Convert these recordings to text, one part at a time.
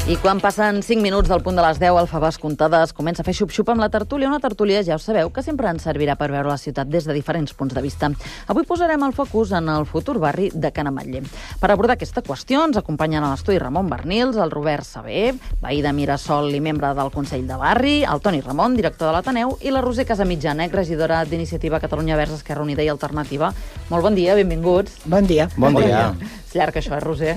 I quan passen 5 minuts del punt de les 10, el Faves Comptades comença a fer xup-xup amb la tertúlia. Una tertúlia, ja ho sabeu, que sempre ens servirà per veure la ciutat des de diferents punts de vista. Avui posarem el focus en el futur barri de Can Ametller. Per abordar aquesta qüestió ens acompanyen a l'estudi Ramon Bernils, el Robert Saber, veí de Mirasol i membre del Consell de Barri, el Toni Ramon, director de l'Ateneu, i la Roser Casamitjana, regidora d'Iniciativa Catalunya Verds, Esquerra Unida i Alternativa. Molt bon dia, benvinguts. Bon dia. Bon dia. És llarg, això, Roser?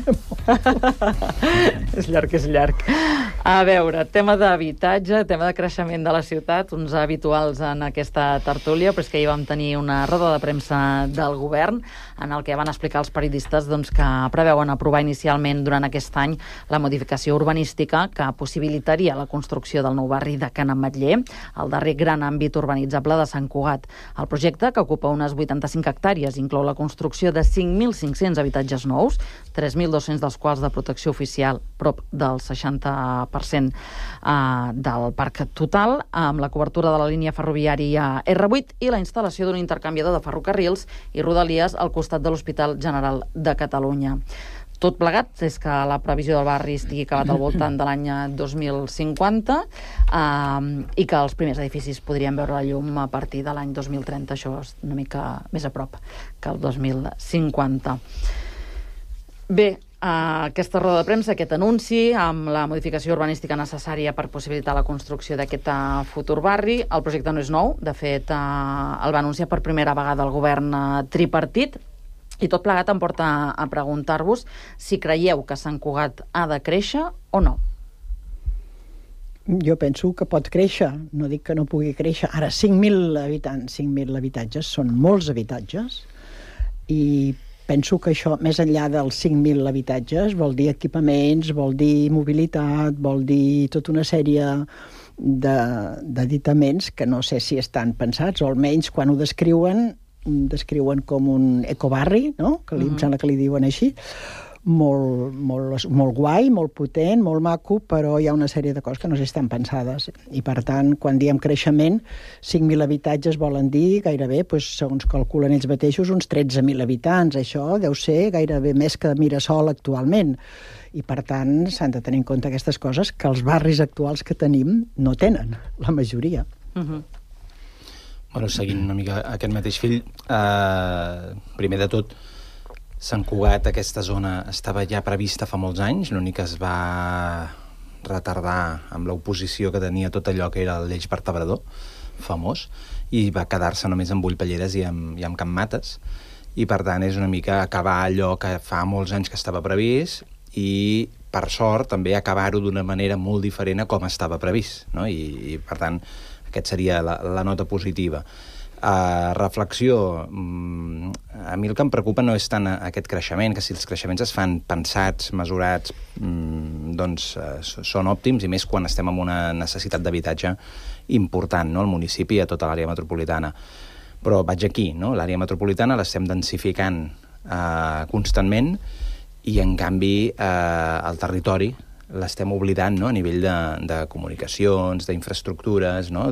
És llarg, és llarg. A veure, tema d'habitatge, tema de creixement de la ciutat, uns habituals en aquesta tertúlia, però és que ahir vam tenir una roda de premsa del govern en el que van explicar els periodistes que preveuen aprovar inicialment durant aquest any la modificació urbanística que possibilitaria la construcció del nou barri de Can Ametller, el darrer gran àmbit urbanitzable de Sant Cugat. El projecte, que ocupa unes 85 hectàrees, inclou la construcció de 5.500 habitatges nous, 3.200 dels quals de protecció oficial, prop del 60% del parc total, amb la cobertura de la línia ferroviària R8 i la instal·lació d'un intercanviador de ferrocarrils i rodalies al costat de l'Hospital General de Catalunya. Tot plegat és que la previsió del barri estigui acabat al voltant de l'any 2050 i que els primers edificis podrien veure la llum a partir de l'any 2030. Això és una mica més a prop que el 2050. Bé, aquesta roda de premsa, aquest anunci amb la modificació urbanística necessària per possibilitar la construcció d'aquest futur barri. El projecte no és nou, de fet el va anunciar per primera vegada el govern tripartit, i tot plegat em porta a preguntar-vos si creieu que Sant Cugat ha de créixer o no. Jo penso que pot créixer, no dic que no pugui créixer. Ara, 5.000 habitants, 5.000 habitatges, són molts habitatges, i penso que això, més enllà dels 5.000 habitatges, vol dir equipaments, vol dir mobilitat, vol dir tota una sèrie d'aditaments que no sé si estan pensats, o almenys quan ho descriuen com un ecobarri, no? Que em sembla que li diuen així, molt guai, molt potent, molt maco, però hi ha una sèrie de coses que no estan pensades. I per tant, quan diem creixement, 5.000 habitatges volen dir gairebé, segons calculen ells mateixos, uns 13.000 habitants. Això deu ser gairebé més que Mirasol actualment. I per tant, s'han de tenir en compte aquestes coses que els barris actuals que tenim no tenen, la majoria. Bueno, seguint una mica aquest mateix fil, primer de tot, Sant Cugat, aquesta zona, estava ja prevista fa molts anys, l'únic que es va retardar amb l'oposició que tenia tot allò que era l'eix vertebrador, famós, i va quedar-se només amb Bullpelleres i amb Can Mates, i per tant és una mica acabar allò que fa molts anys que estava previst i, per sort, també acabar-ho d'una manera molt diferent a com estava previst, no? I per tant, aquest seria la nota positiva. Reflexió, a mi el que em preocupa no és tant aquest creixement, que si els creixements es fan pensats, mesurats, doncs són òptims, i més quan estem en una necessitat d'habitatge important, no? Al municipi i a tota l'àrea metropolitana. Però vaig aquí, no? L'àrea metropolitana l'estem densificant constantment i, en canvi, el territori l'estem oblidant, no? A nivell de comunicacions, d'infraestructures, no?